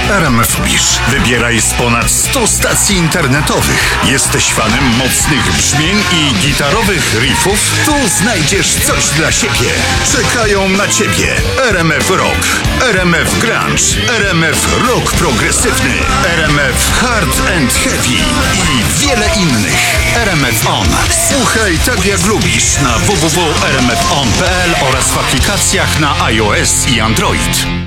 RMFBiz. Wybieraj z ponad 100 stacji internetowych. Jesteś fanem mocnych brzmień i gitarowych riffów? Tu znajdziesz coś dla siebie. Czekają na ciebie RMF Rock, RMF Grunge, RMF Rock Progresywny, RMF Hard and Heavy i wiele innych. RMF On. Słuchaj tak jak lubisz na www.rmfon.pl oraz w aplikacjach na iOS i Android.